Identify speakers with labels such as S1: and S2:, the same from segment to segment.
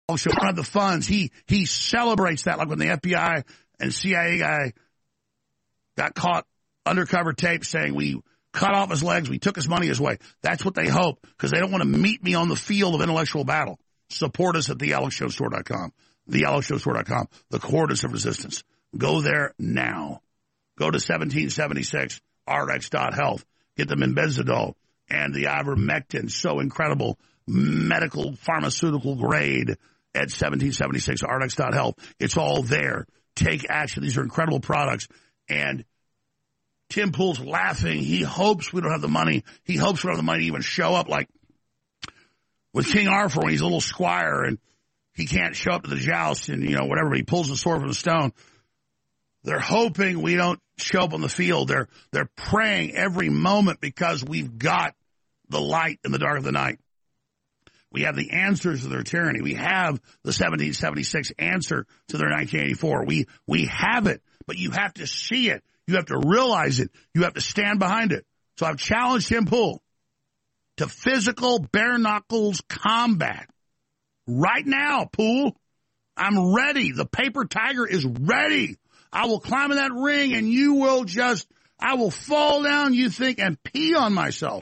S1: show don't have the funds. He celebrates that, like when the FBI and CIA guy got caught undercover tape saying we cut off his legs, we took his money his way. That's what they hope, because they don't want to meet me on the field of intellectual battle. Support us at thealexshowstore.com. Thealexshowstore.com. The coordinates of resistance. Go there now. Go to 1776rx.health. Get the Membendazole and the ivermectin, so incredible, medical pharmaceutical grade at 1776rx.health. It's all there. Take action. These are incredible products. And Tim Pool's laughing. He hopes we don't have the money. He hopes we don't have the money to even show up, like with King Arthur when he's a little squire and he can't show up to the joust and, whatever, but he pulls the sword from the stone. They're hoping we don't show up on the field. They're praying every moment because we've got the light in the dark of the night. We have the answers to their tyranny. We have the 1776 answer to their 1984. We have it, but you have to see it. You have to realize it. You have to stand behind it. So I've challenged Tim Pool to physical bare knuckles combat. Right now, Pool, I'm ready. The paper tiger is ready. I will climb in that ring and I will fall down, you think, and pee on myself.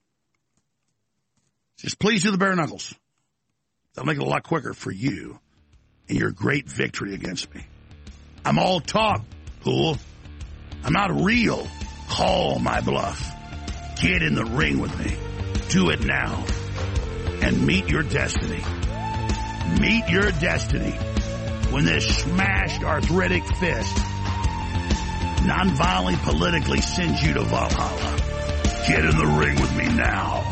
S1: Just please do the bare knuckles. That'll make it a lot quicker for you in your great victory against me. I'm all talk, Pool. I'm not real. Call my bluff. Get in the ring with me. Do it now. And meet your destiny. Meet your destiny when this smashed arthritic fist nonviolently politically sends you to Valhalla. Get in the ring with me now.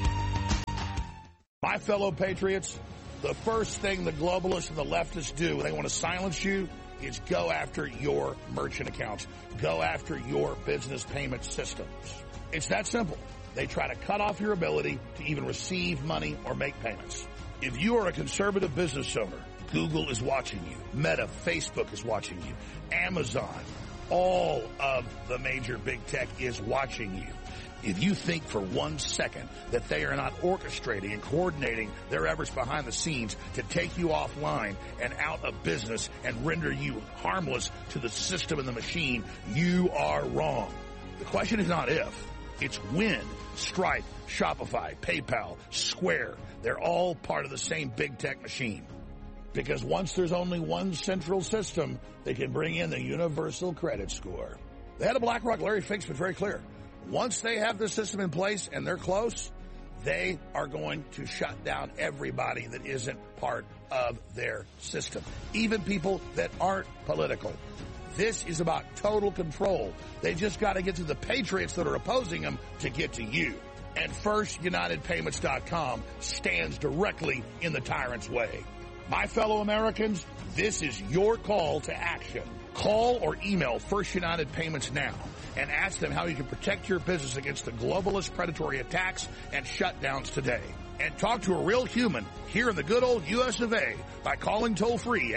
S1: My fellow patriots, the first thing the globalists and the leftists do when they want to silence you is go after your merchant accounts. Go after your business payment systems. It's that simple. They try to cut off your ability to even receive money or make payments. If you are a conservative business owner, Google is watching you. Meta, Facebook is watching you. Amazon, all of the major big tech is watching you. If you think for 1 second that they are not orchestrating and coordinating their efforts behind the scenes to take you offline and out of business and render you harmless to the system and the machine, you are wrong. The question is not if, it's when. Stripe, Shopify, PayPal, Square, they're all part of the same big tech machine. Because once there's only one central system, they can bring in the universal credit score. The head of BlackRock, Larry Fink, was very clear. Once they have this system in place and they're close, they are going to shut down everybody that isn't part of their system, even people that aren't political. This is about total control. They just got to get to the patriots that are opposing them to get to you. And FirstUnitedPayments.com stands directly in the tyrant's way. My fellow Americans, this is your call to action. Call or email First United Payments now and ask them how you can protect your business against the globalist predatory attacks and shutdowns today. And talk to a real human here in the good old U.S. of A. by calling toll-free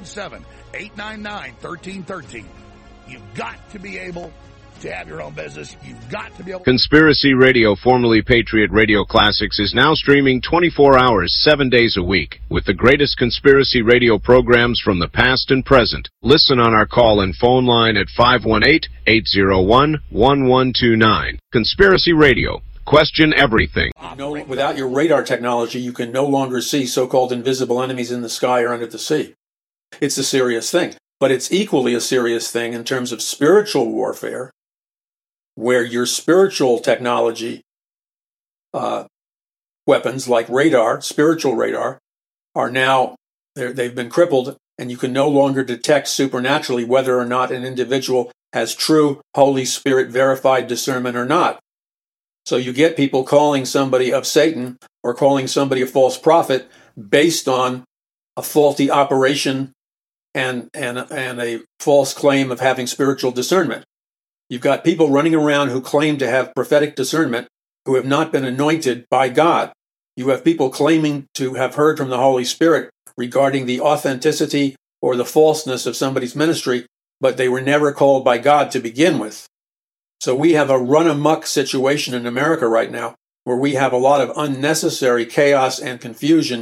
S1: 877-899-1313. You've got to be able to have your own business. You've got to be able.
S2: Conspiracy Radio, formerly Patriot Radio Classics, is now streaming 24 hours, 7 days a week, with the greatest conspiracy radio programs from the past and present. Listen on our call and phone line at 518-801-1129. Conspiracy Radio. Question everything.
S3: Without your radar technology, you can no longer see so-called invisible enemies in the sky or under the sea. It's a serious thing. But it's equally a serious thing in terms of spiritual warfare, where your spiritual technology weapons like radar, spiritual radar, are now, they've been crippled, and you can no longer detect supernaturally whether or not an individual has true Holy Spirit verified discernment or not. So you get people calling somebody of Satan or calling somebody a false prophet based on a faulty operation and a false claim of having spiritual discernment. You've got people running around who claim to have prophetic discernment who have not been anointed by God. You have people claiming to have heard from the Holy Spirit regarding the authenticity or the falseness of somebody's ministry, but they were never called by God to begin with. So we have a run-amok situation in America right now where we have a lot of unnecessary chaos and confusion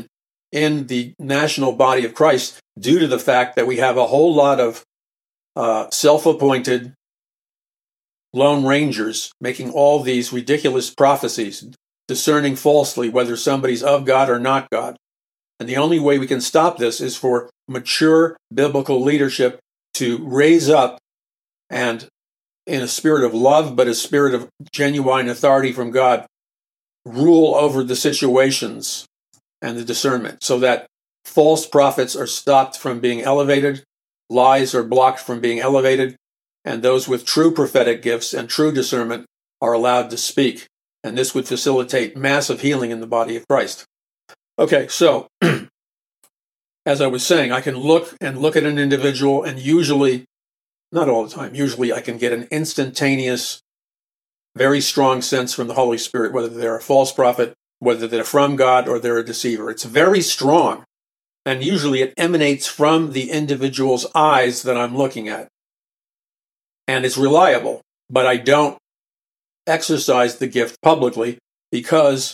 S3: in the national body of Christ due to the fact that we have a whole lot of self-appointed Lone Rangers making all these ridiculous prophecies, discerning falsely whether somebody's of God or not God. And the only way we can stop this is for mature biblical leadership to raise up and, in a spirit of love, but a spirit of genuine authority from God, rule over the situations and the discernment so that false prophets are stopped from being elevated, lies are blocked from being elevated, and those with true prophetic gifts and true discernment are allowed to speak. And this would facilitate massive healing in the body of Christ. Okay, so as I was saying, I can look at an individual, and usually, not all the time, usually I can get an instantaneous, very strong sense from the Holy Spirit whether they're a false prophet, whether they're from God, or they're a deceiver. It's very strong, and usually it emanates from the individual's eyes that I'm looking at. And it's reliable, but I don't exercise the gift publicly because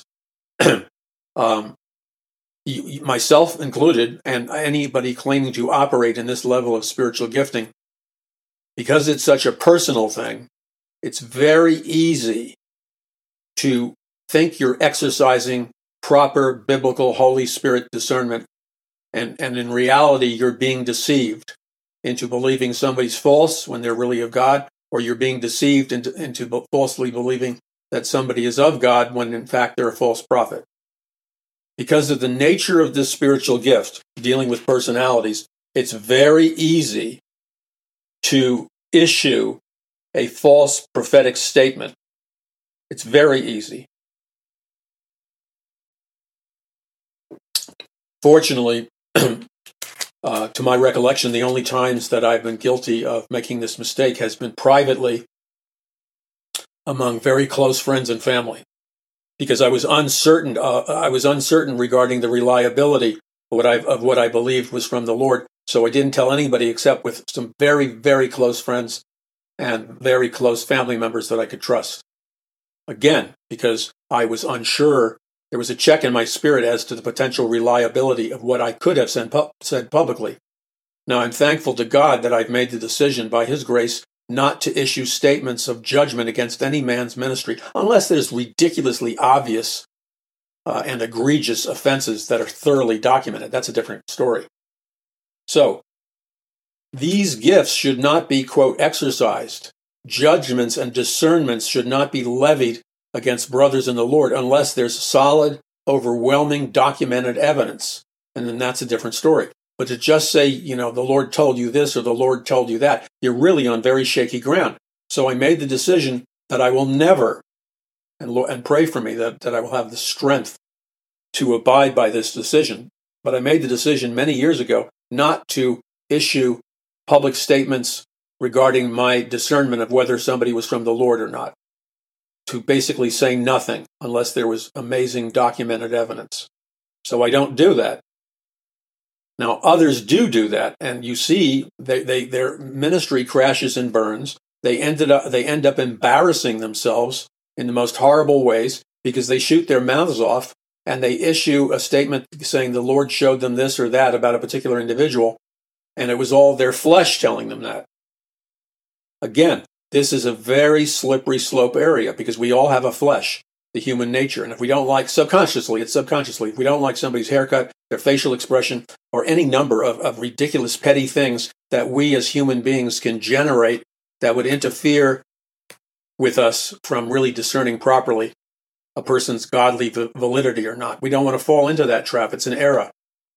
S3: myself included, and anybody claiming to operate in this level of spiritual gifting, because it's such a personal thing, it's very easy to think you're exercising proper biblical Holy Spirit discernment, and in reality you're being deceived into believing somebody's false when they're really of God, or you're being deceived into falsely believing that somebody is of God when in fact they're a false prophet. Because of the nature of this spiritual gift, dealing with personalities, it's very easy to issue a false prophetic statement. It's very easy. Fortunately, to my recollection, the only times that I've been guilty of making this mistake has been privately among very close friends and family, because I was uncertain. I was uncertain regarding the reliability of what I believed was from the Lord. So I didn't tell anybody except with some very, very close friends and very close family members that I could trust. Again, because I was unsure. There was a check in my spirit as to the potential reliability of what I could have said publicly. Now, I'm thankful to God that I've made the decision by His grace not to issue statements of judgment against any man's ministry, unless there's ridiculously obvious and egregious offenses that are thoroughly documented. That's a different story. So, these gifts should not be, quote, exercised. Judgments and discernments should not be levied against brothers in the Lord unless there's solid, overwhelming, documented evidence. And then that's a different story. But to just say, the Lord told you this or the Lord told you that, you're really on very shaky ground. So I made the decision that I will never, and pray for me that I will have the strength to abide by this decision. But I made the decision many years ago not to issue public statements regarding my discernment of whether somebody was from the Lord or not, to basically say nothing unless there was amazing documented evidence. So I don't do that. Now, others do that, and you see their ministry crashes and burns. They end up embarrassing themselves in the most horrible ways because they shoot their mouths off and they issue a statement saying the Lord showed them this or that about a particular individual, and it was all their flesh telling them that. Again, this is a very slippery slope area because we all have a flesh, the human nature. And if we don't like, subconsciously, if we don't like somebody's haircut, their facial expression, or any number of ridiculous petty things that we as human beings can generate that would interfere with us from really discerning properly a person's godly validity or not. We don't want to fall into that trap. It's an error.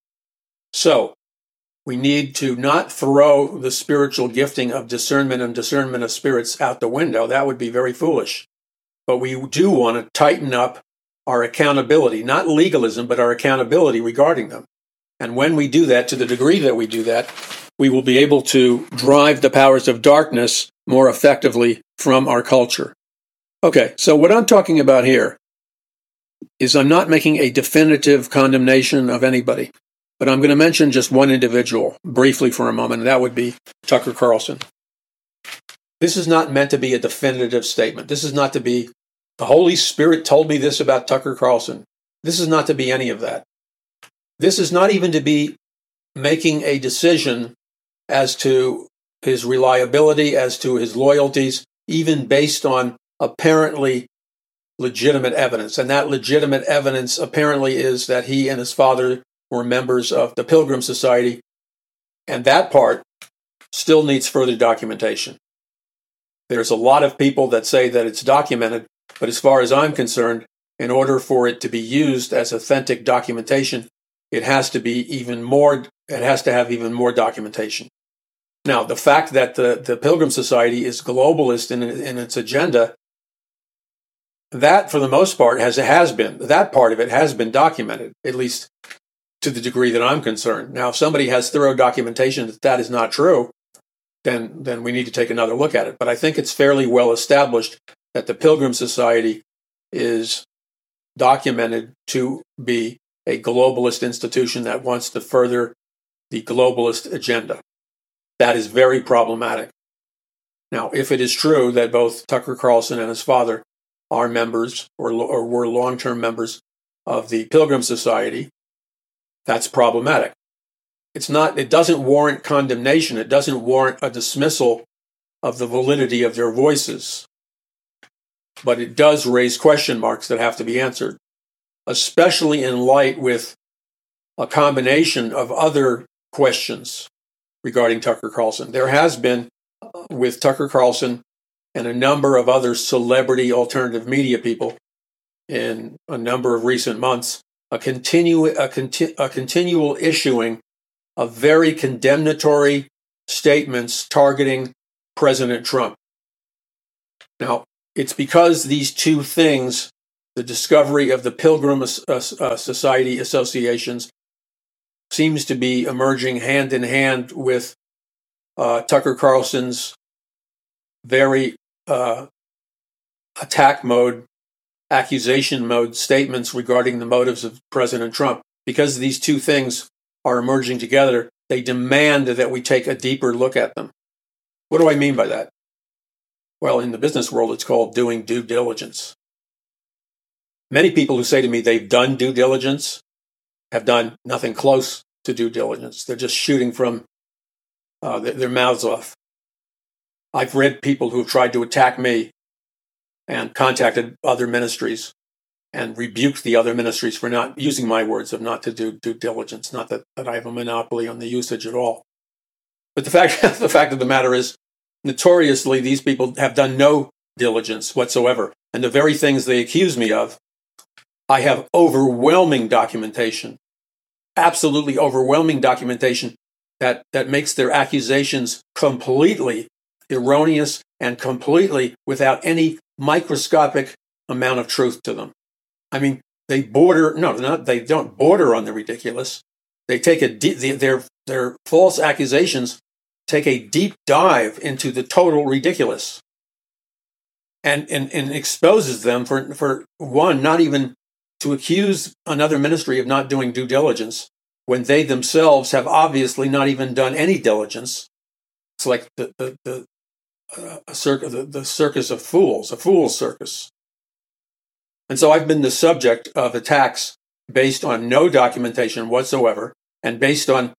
S3: So, we need to not throw the spiritual gifting of discernment and discernment of spirits out the window. That would be very foolish. But we do want to tighten up our accountability, not legalism, but our accountability regarding them. And when we do that, to the degree that we do that, we will be able to drive the powers of darkness more effectively from our culture. Okay, so what I'm talking about here is I'm not making a definitive condemnation of anybody. But I'm going to mention just one individual briefly for a moment, and that would be Tucker Carlson. This is not meant to be a definitive statement. This is not to be, the Holy Spirit told me this about Tucker Carlson. This is not to be any of that. this is not even to be making a decision as to his reliability, as to his loyalties, even based on apparently legitimate evidence. And that legitimate evidence apparently is that he and his father were members of the Pilgrim Society. And that part still needs further documentation. There's a lot of people that say that it's documented, but as far as I'm concerned, in order for it to be used as authentic documentation, it has to be it has to have even more documentation. Now, the fact that the Pilgrim Society is globalist in its agenda, that for the most part that part of it has been documented, at least to the degree that I'm concerned. Now, if somebody has thorough documentation that that is not true, then we need to take another look at it. But I think it's fairly well established that the Pilgrim Society is documented to be a globalist institution that wants to further the globalist agenda. That is very problematic. Now, if it is true that both Tucker Carlson and his father are members or were long-term members of the Pilgrim Society, that's problematic. It doesn't warrant condemnation. It doesn't warrant a dismissal of the validity of their voices. But it does raise question marks that have to be answered, especially in light with a combination of other questions regarding Tucker Carlson. There has been, with Tucker Carlson and a number of other celebrity alternative media people in a number of recent months, a continual issuing of very condemnatory statements targeting President Trump. Now, it's because these two things, the discovery of the Pilgrim Society associations, seems to be emerging hand in hand with Tucker Carlson's very attack mode, accusation mode statements regarding the motives of President Trump. Because these two things are emerging together, they demand that we take a deeper look at them. What do I mean by that? Well, in the business world, it's called doing due diligence. Many people who say to me they've done due diligence have done nothing close to due diligence. They're just shooting from their mouths off. I've read people who've tried to attack me and contacted other ministries and rebuked the other ministries for not using my words of not to do due diligence. Not that I have a monopoly on the usage at all. But the fact of the matter is, notoriously, these people have done no diligence whatsoever. And the very things they accuse me of, I have overwhelming documentation, absolutely overwhelming documentation that makes their accusations completely erroneous and completely without any microscopic amount of truth to them. I mean, they don't border on the ridiculous. They take their false accusations take a deep dive into the total ridiculous and exposes them for one, not even to accuse another ministry of not doing due diligence when they themselves have obviously not even done any diligence. It's like the circus of fools, a fool's circus. And so I've been the subject of attacks based on no documentation whatsoever, and based on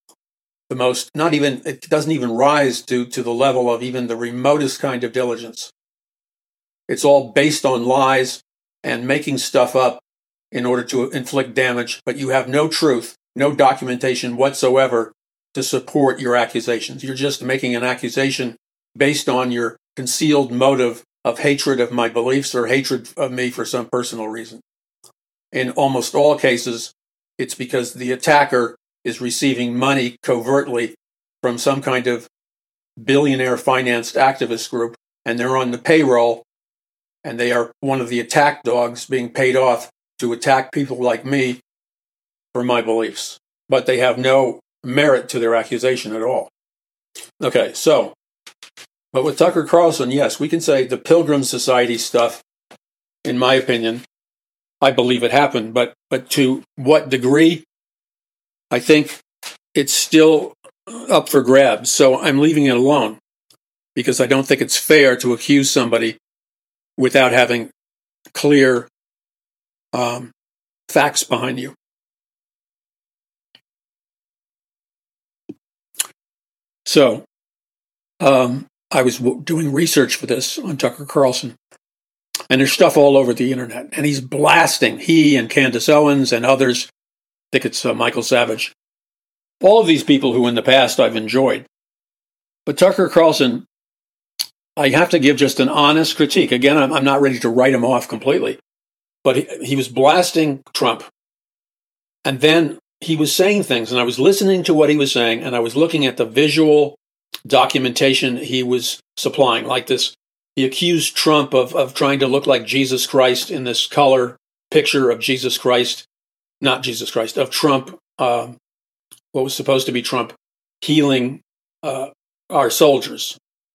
S3: it doesn't even rise to the level of even the remotest kind of diligence. It's all based on lies and making stuff up in order to inflict damage, but you have no truth, no documentation whatsoever to support your accusations. You're just making an accusation based on your concealed motive of hatred of my beliefs or hatred of me for some personal reason. In almost all cases, it's because the attacker is receiving money covertly from some kind of billionaire-financed activist group, and they're on the payroll, and they are one of the attack dogs being paid off to attack people like me for my beliefs. But they have no merit to their accusation at all. Okay, but with Tucker Carlson, yes, we can say the Pilgrim Society stuff, in my opinion, I believe it happened, but to what degree, I think it's still up for grabs. So I'm leaving it alone because I don't think it's fair to accuse somebody without having clear facts behind you. So I was doing research for this on Tucker Carlson, and there's stuff all over the internet, and he's blasting, he and Candace Owens and others, I think it's Michael Savage, all of these people who in the past I've enjoyed. But Tucker Carlson, I have to give just an honest critique. Again, I'm not ready to write him off completely, but he was blasting Trump, and then he was saying things, and I was listening to what he was saying, and I was looking at the visual documentation he was supplying, like this. He accused Trump of trying to look like Jesus Christ in this color picture of Jesus Christ, not Jesus Christ, of Trump, what was supposed to be Trump healing our soldiers.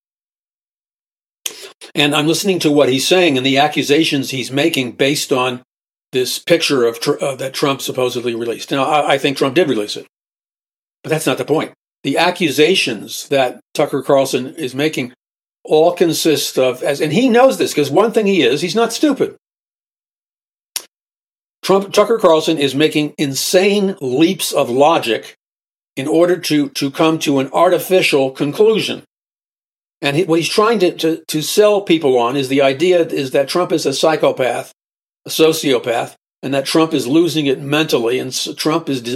S3: And I'm listening to what he's saying and the accusations he's making based on this picture of that Trump supposedly released. Now, I think Trump did release it, but that's not the point. The accusations that Tucker Carlson is making all consist of, and he knows this, because one thing he's not stupid. Tucker Carlson is making insane leaps of logic in order to come to an artificial conclusion. And what he's trying to sell people on is the idea is that Trump is a psychopath, a sociopath, and that Trump is losing it mentally, and Trump is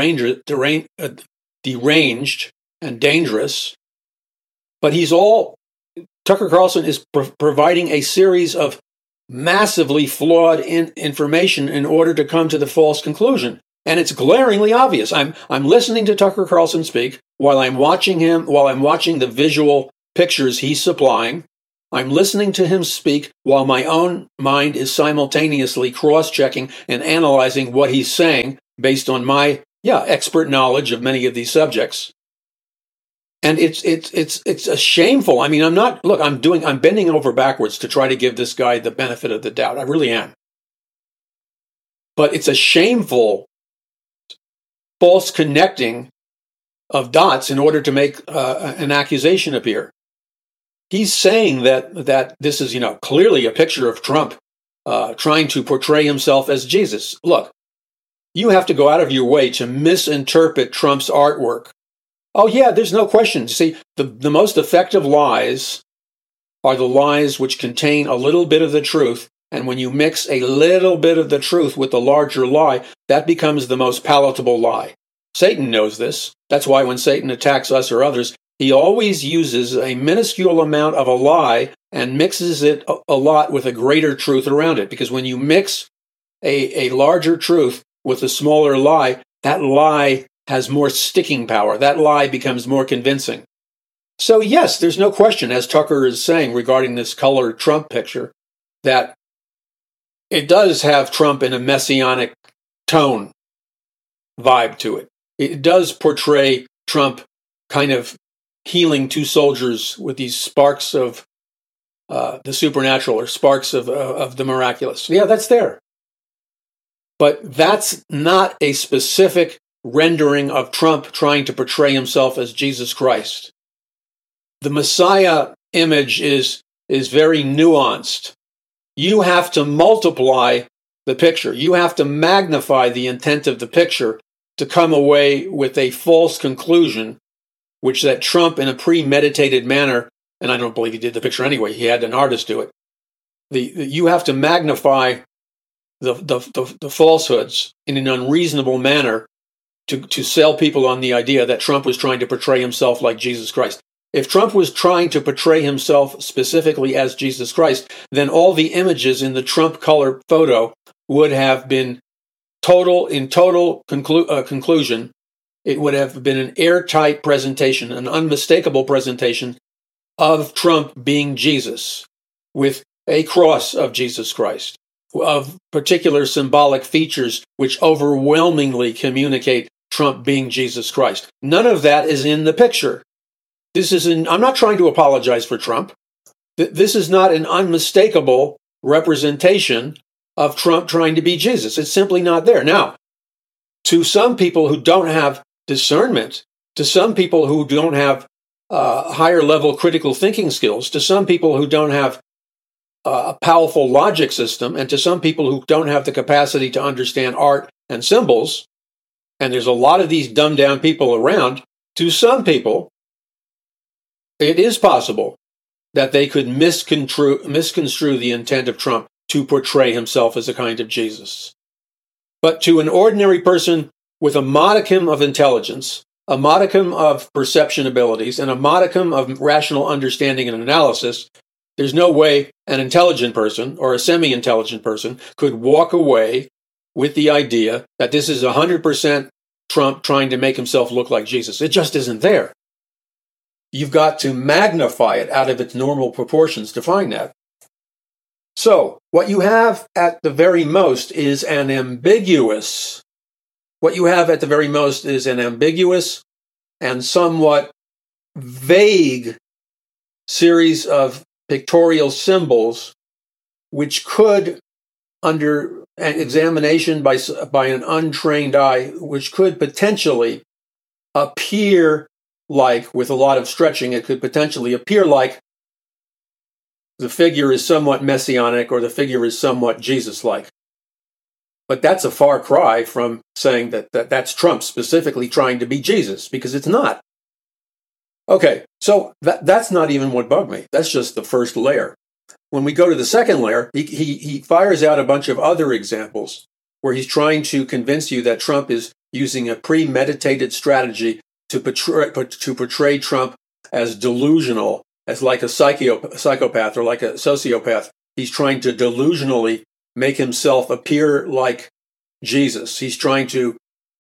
S3: deranged and dangerous. But Tucker Carlson is providing a series of massively flawed information in order to come to the false conclusion. And it's glaringly obvious. I'm listening to Tucker Carlson speak while I'm watching the visual pictures he's supplying. I'm listening to him speak while my own mind is simultaneously cross-checking and analyzing what he's saying based on my expert knowledge of many of these subjects. And it's a shameful. I mean, I'm bending over backwards to try to give this guy the benefit of the doubt. I really am. But it's a shameful false connecting of dots in order to make an accusation appear. He's saying that this is, clearly a picture of Trump trying to portray himself as Jesus. Look, you have to go out of your way to misinterpret Trump's artwork. Oh, yeah, there's no question. See, the most effective lies are the lies which contain a little bit of the truth. And when you mix a little bit of the truth with the larger lie, that becomes the most palatable lie. Satan knows this. That's why when Satan attacks us or others, he always uses a minuscule amount of a lie and mixes it a lot with a greater truth around it. Because when you mix a larger truth with a smaller lie, that lie has more sticking power. That lie becomes more convincing. So yes, there's no question, as Tucker is saying regarding this colored Trump picture, that it does have Trump in a messianic tone vibe to it. It does portray Trump kind of healing two soldiers with these sparks of the supernatural or sparks of the miraculous. Yeah, that's there. But that's not a specific rendering of Trump trying to portray himself as Jesus Christ. The Messiah image is very nuanced. You have to multiply the picture. You have to magnify the intent of the picture to come away with a false conclusion, which that Trump, in a premeditated manner, and I don't believe he did the picture anyway, he had an artist do it. You have to magnify the falsehoods in an unreasonable manner to sell people on the idea that Trump was trying to portray himself like Jesus Christ. If Trump was trying to portray himself specifically as Jesus Christ, then all the images in the Trump color photo would have been total conclusion. It would have been an airtight presentation, an unmistakable presentation of Trump being Jesus, with a cross of Jesus Christ, of particular symbolic features which overwhelmingly communicate Trump being Jesus Christ. None of that is in the picture. I'm not trying to apologize for Trump. This is not an unmistakable representation of Trump trying to be Jesus. It's simply not there. Now, to some people who don't have discernment, to some people who don't have higher level critical thinking skills, to some people who don't have a powerful logic system, and to some people who don't have the capacity to understand art and symbols, and there's a lot of these dumbed down people around, to some people, it is possible that they could misconstrue the intent of Trump to portray himself as a kind of Jesus. But to an ordinary person with a modicum of intelligence, a modicum of perception abilities, and a modicum of rational understanding and analysis, there's no way an intelligent person or a semi-intelligent person could walk away with the idea that this is 100% Trump trying to make himself look like Jesus. It just isn't there. You've got to magnify it out of its normal proportions to find that. So, what you have at the very most is an ambiguous and somewhat vague series of pictorial symbols which could, under an examination by an untrained eye, which could potentially appear like, with a lot of stretching, it could potentially appear like the figure is somewhat messianic or the figure is somewhat Jesus-like. But that's a far cry from saying that that's Trump specifically trying to be Jesus, because it's not. Okay, so that's not even what bugged me. That's just the first layer. When we go to the second layer, he fires out a bunch of other examples where he's trying to convince you that Trump is using a premeditated strategy to portray Trump as delusional, as like a psychopath or like a sociopath. He's trying to delusionally make himself appear like Jesus. He's trying to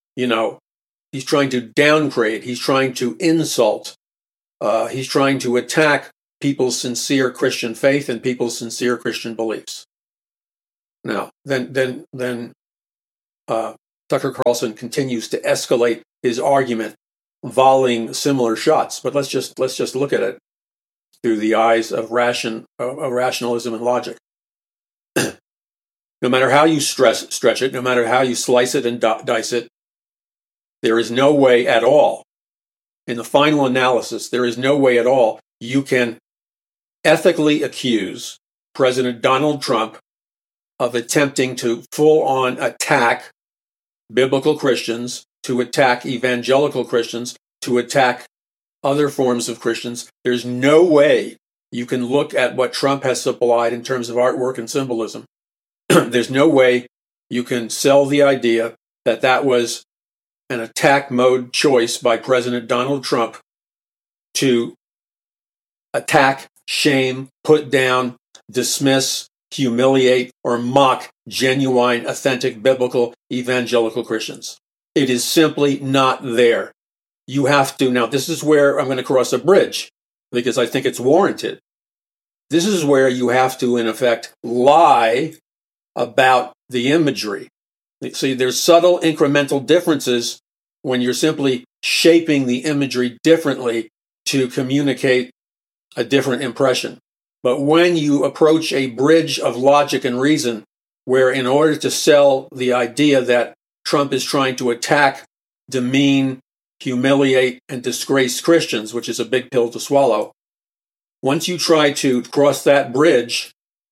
S3: downgrade. He's trying to insult. He's trying to attack people's sincere Christian faith and people's sincere Christian beliefs. Now, then Tucker Carlson continues to escalate his argument, volleying similar shots. But let's just look at it through the eyes of rationalism and logic. No matter how you stretch it, no matter how you slice it and dice it, there is no way at all, in the final analysis, there is no way at all you can ethically accuse President Donald Trump of attempting to full-on attack biblical Christians, to attack evangelical Christians, to attack other forms of Christians. There's no way you can look at what Trump has supplied in terms of artwork and symbolism. There's no way you can sell the idea that that was an attack mode choice by President Donald Trump to attack, shame, put down, dismiss, humiliate, or mock genuine, authentic, biblical, evangelical Christians. It is simply not there. You have to, now this is where I'm going to cross a bridge, because I think it's warranted. This is where you have to, in effect, lie about the imagery. See, there's subtle incremental differences when you're simply shaping the imagery differently to communicate a different impression. But when you approach a bridge of logic and reason, where in order to sell the idea that Trump is trying to attack, demean, humiliate, and disgrace Christians, which is a big pill to swallow, once you try to cross that bridge,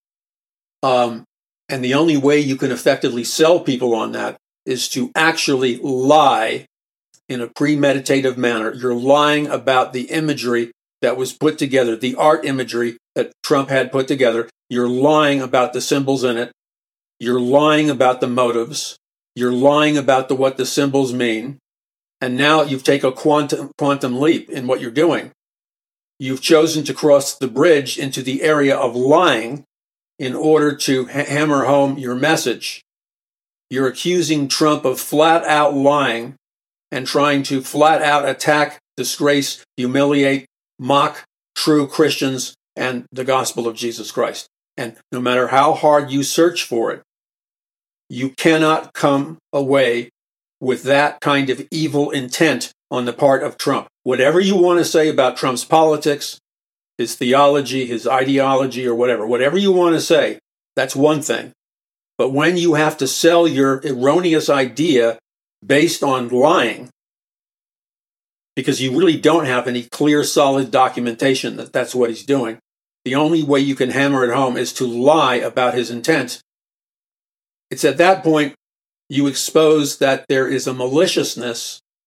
S3: and the only way you can effectively sell people on that is to actually lie in a premeditative manner. You're lying about the imagery that was put together, the art imagery that Trump had put together. You're lying about the symbols in it. You're lying about the motives. You're lying about what the symbols mean. And now you've taken a quantum leap in what you're doing. You've chosen to cross the bridge into the area of lying in order to hammer home your message. You're accusing Trump of flat out lying and trying to flat out attack, disgrace, humiliate, mock true Christians and the gospel of Jesus Christ. And no matter how hard you search for it, you cannot come away with that kind of evil intent on the part of Trump. Whatever you want to say about Trump's politics, his theology, his ideology, or whatever you want to say, that's one thing. But when you have to sell your erroneous idea based on lying, because you really don't have any clear, solid documentation that that's what he's doing, the only way you can hammer it home is to lie about his intent. It's at that point you expose that there is a maliciousness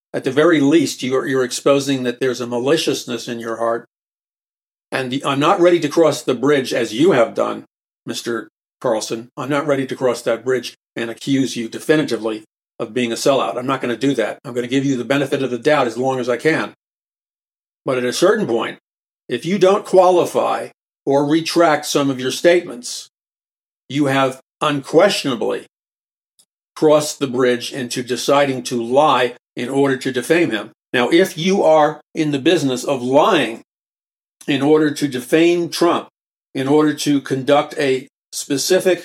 S3: At the very least, you're exposing that there's a maliciousness in your heart. And I'm not ready to cross the bridge as you have done, Mr. Carlson. I'm not ready to cross that bridge and accuse you definitively of being a sellout. I'm not going to do that. I'm going to give you the benefit of the doubt as long as I can. But at a certain point, if you don't qualify or retract some of your statements, you have unquestionably crossed the bridge into deciding to lie in order to defame him. Now, if you are in the business of lying in order to defame Trump, in order to conduct a specific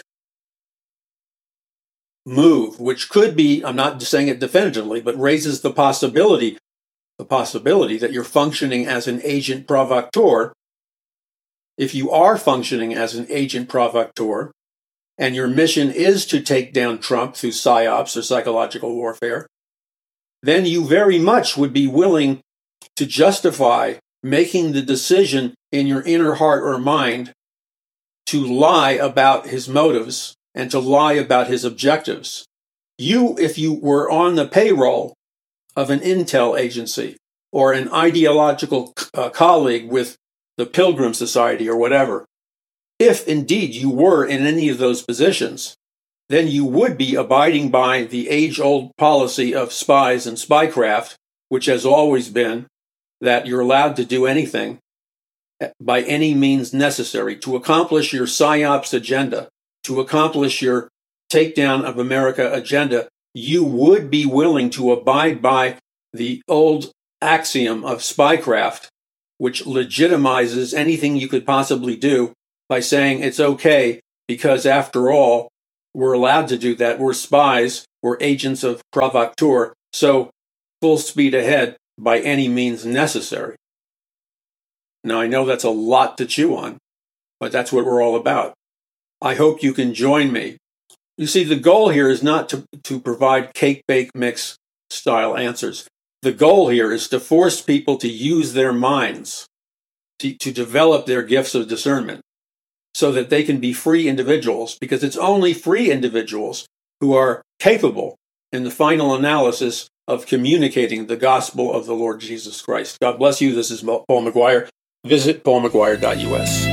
S3: move, which could be, I'm not saying it definitively, but raises the possibility that you're functioning as an agent provocateur. If you are functioning as an agent provocateur, and your mission is to take down Trump through psyops or psychological warfare, then you very much would be willing to justify making the decision in your inner heart or mind to lie about his motives and to lie about his objectives. If you were on the payroll of an intel agency or an ideological colleague with the Pilgrim Society or whatever, if indeed you were in any of those positions, then you would be abiding by the age-old policy of spies and spycraft, which has always been that you're allowed to do anything by any means necessary to accomplish your psyops agenda, to accomplish your takedown of America agenda. You would be willing to abide by the old axiom of spycraft, which legitimizes anything you could possibly do by saying it's okay because, after all, we're allowed to do that. We're spies. We're agents of provocateur. So full speed ahead by any means necessary. Now, I know that's a lot to chew on, but that's what we're all about. I hope you can join me. You see, the goal here is not to provide cake, bake, mix style answers. The goal here is to force people to use their minds, to develop their gifts of discernment, so that they can be free individuals, because it's only free individuals who are capable, in the final analysis, of communicating the gospel of the Lord Jesus Christ. God bless you. This is Paul McGuire. Visit paulmcguire.us.